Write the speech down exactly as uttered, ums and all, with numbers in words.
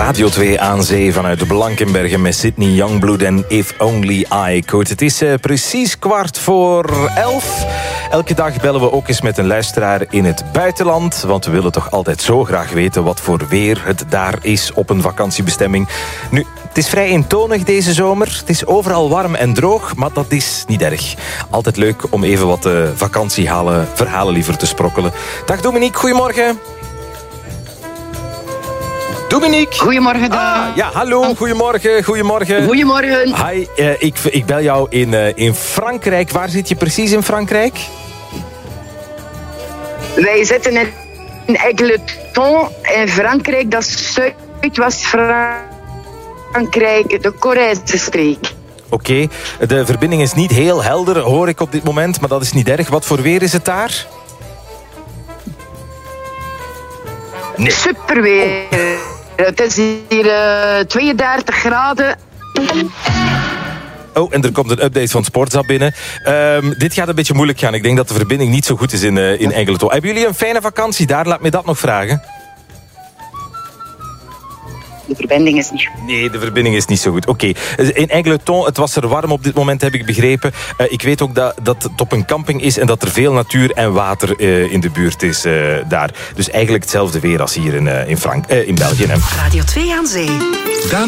Radio twee aan zee vanuit de Blankenbergen met Sydney Youngblood en If Only I Could. Het is uh, precies kwart voor elf. Elke dag bellen we ook eens met een luisteraar in het buitenland. Want we willen toch altijd zo graag weten wat voor weer het daar is op een vakantiebestemming. Nu, het is vrij eentonig deze zomer. Het is overal warm en droog, maar dat is niet erg. Altijd leuk om even wat uh, vakantiehalen, verhalen liever te sprokkelen. Dag Dominique, goedemorgen. Dominique. Goedemorgen, dag. Ah, ja, hallo, goedemorgen, goedemorgen. Goedemorgen. Hi, uh, ik, ik bel jou in, uh, in Frankrijk. Waar zit je precies in Frankrijk? Wij zitten in Égletons in Frankrijk. Dat is Zuidwest-Frankrijk, de Corrèze streek. Oké, okay. De verbinding is niet heel helder, hoor ik op dit moment, maar dat is niet erg. Wat voor weer is het daar? Nee. Super weer. Oh. Het is hier uh, tweeëndertig graden. Oh, en er komt een update van Sportza binnen. Um, dit gaat een beetje moeilijk gaan. Ik denk dat de verbinding niet zo goed is in, uh, in Égletons. Hebben jullie een fijne vakantie daar? Laat me dat nog vragen. De verbinding is niet goed. Nee, de verbinding is niet zo goed. Oké, okay. In Égletons, het was er warm op dit moment, heb ik begrepen. Uh, ik weet ook dat, dat het op een camping is en dat er veel natuur en water uh, in de buurt is uh, daar. Dus eigenlijk hetzelfde weer als hier in, uh, in, Frank- uh, in België. Hè. Radio twee aan zee.